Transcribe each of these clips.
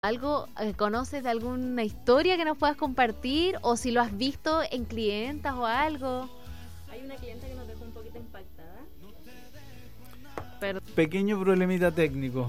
¿Algo conoces de alguna historia que nos puedas compartir? O si lo has visto en clientas o algo. Hay una clienta que nos dejó un poquito impactada. Pequeño problemita técnico.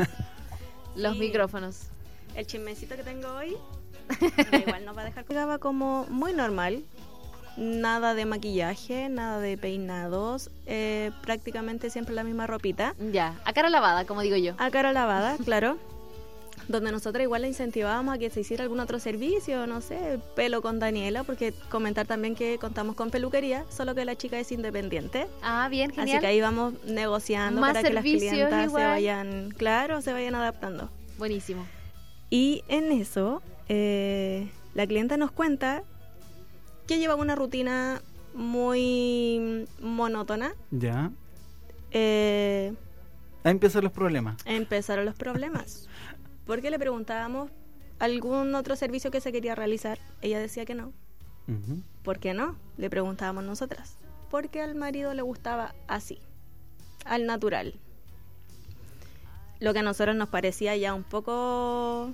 Los Sí. micrófonos. El chismecito que tengo hoy, da igual nos va a dejar. Llegaba como muy normal. Nada de maquillaje, nada de peinados. Prácticamente siempre la misma ropita. Ya, a cara lavada, como digo yo. A cara lavada, claro. Donde nosotros igual la incentivábamos a que se hiciera algún otro servicio, no sé, pelo con Daniela, porque comentar también que contamos con peluquería, solo que la chica es independiente. Ah, bien, genial. Así que ahí vamos negociando Más para que las servicios clientas igual. se vayan, claro, se vayan adaptando. Buenísimo. Y en eso, la clienta nos cuenta que lleva una rutina muy monótona. Ya. Ahí Ahí empiezan los problemas. empezaron los problemas. Porque le preguntábamos algún otro servicio que se quería realizar. Ella decía que no. Ujú. ¿Por qué no? Le preguntábamos nosotras. Porque al marido le gustaba así, al natural. Lo que a nosotros nos parecía ya un poco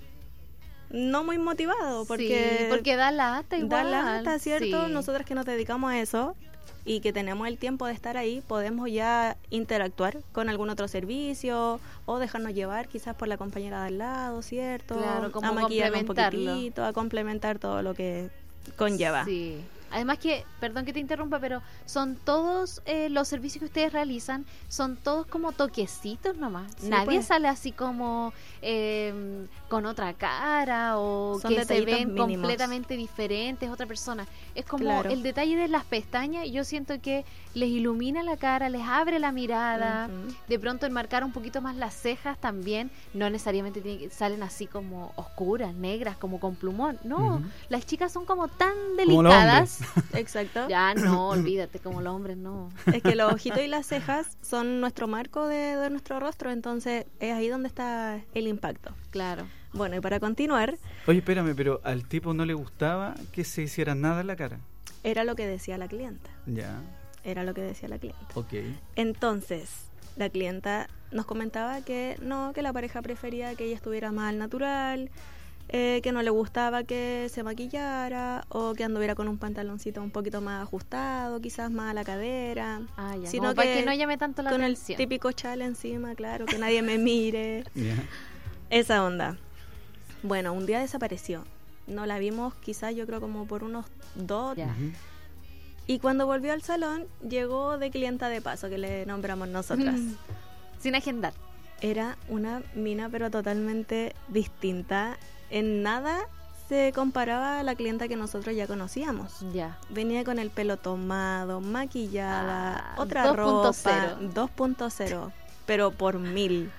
no muy motivado, porque, Sí, porque da lata igual. da lata, ¿cierto? Sí. Nosotras que nos dedicamos a eso y que tenemos el tiempo de estar ahí, podemos ya interactuar con algún otro servicio o dejarnos llevar quizás por la compañera de al lado, ¿cierto? Claro, como a maquillarnos un complementarlo. poquitito, a complementar todo lo que conlleva. Sí. Además que, perdón que te interrumpa, pero son todos los servicios que ustedes realizan, son todos como toquecitos nomás. Sí, Nadie pues. sale así como con otra cara o Son que se detallitos ven mínimos. completamente diferentes otra persona. Es como Claro. el detalle de las pestañas, yo siento que les ilumina la cara, les abre la mirada. Ujú. De pronto enmarcar un poquito más las cejas también, no necesariamente salen así como oscuras, negras, como con plumón. No, Ujú. las chicas son como tan Como los delicadas. Exacto. Ya no, olvídate, como los hombres no. Es que los ojitos y las cejas son nuestro marco de nuestro rostro, entonces es ahí donde está el impacto. Claro. Bueno, y para continuar, Oye, espérame, pero al tipo no le gustaba que se hiciera nada en la cara. era lo que decía la clienta. Ya, Era lo que decía la clienta. ok. Entonces, la clienta nos comentaba que no, que la pareja prefería que ella estuviera más al natural, que no le gustaba que se maquillara o que anduviera con un pantaloncito un poquito más ajustado, quizás más a la cadera. Ah, ya. Sino Como para que no llame tanto la con atención. el típico chal encima, claro, que nadie me mire. Ya. Esa onda. Bueno, un día desapareció. No la vimos quizás yo creo como por unos 2. Ya. Ujú. Y cuando volvió al salón, llegó de clienta de paso, que le nombramos nosotras. Sin agendar. Era una mina pero totalmente distinta. En nada se comparaba a la clienta que nosotros ya conocíamos. Ya. Venía con el pelo tomado, maquillada, Ah, otra 2.0. ropa, 2.0, pero por 1000.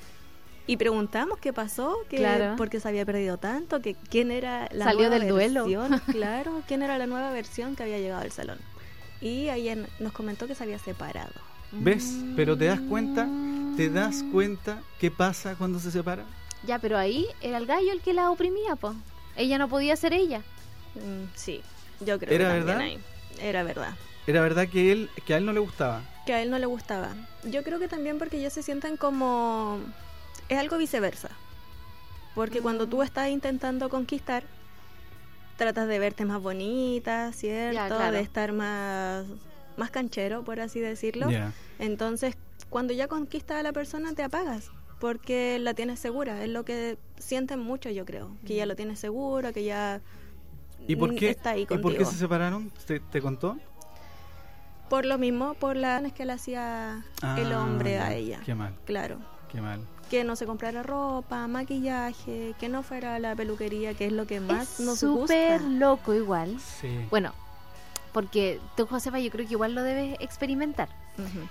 Y preguntamos qué pasó, que Claro. por qué se había perdido tanto, que quién era la Salió nueva del duelo. versión, claro, quién era la nueva versión que había llegado al salón. Y ella nos comentó que se había separado. ¿Ves? Pero te das cuenta qué pasa cuando se separan. Ya, pero ahí era el gallo el que la oprimía, po. Ella no podía ser ella. Sí, yo creo ¿Era que también verdad? ahí. Era verdad. Era verdad que a él no le gustaba. Que a él no le gustaba. Yo creo que también porque ellos se sienten como... Es algo viceversa. Porque cuando tú estás intentando conquistar, tratas de verte más bonita, ¿cierto? Ya, claro. De estar más canchero, por así decirlo. Ya. Entonces, cuando ya conquistas a la persona, te apagas. Porque la tienes segura. Es lo que sienten mucho, yo creo. Que ya lo tienes seguro, que ya ¿Y por qué, está ahí ¿y por contigo. qué se separaron? ¿Te contó? Por lo mismo, por las que le hacía el hombre ya. a ella. Qué mal, Claro. qué mal. Que no se comprara ropa, maquillaje, que no fuera a la peluquería, que es lo que más Es nos súper gusta. loco igual. Sí. Bueno, porque tú, Josefa, yo creo que igual lo debes experimentar. Ujú.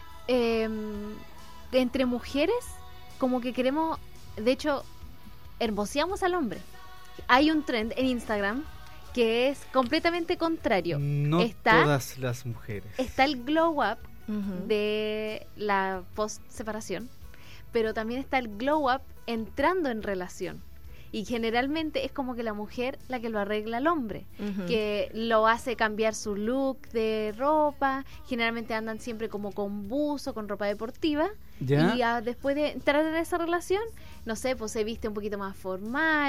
Entre mujeres, como que queremos, de hecho, hermoseamos al hombre. Hay un trend en Instagram que es completamente contrario. No está, todas las mujeres. está el glow up Ujú. de la post separación, pero también está el glow up entrando en relación. Y generalmente es como que la mujer la que lo arregla al hombre, Ujú. que lo hace cambiar su look de ropa. Generalmente andan siempre como con buzo, con ropa deportiva, ¿Ya? Y después de entrar en esa relación, no sé, pues se viste un poquito más formal,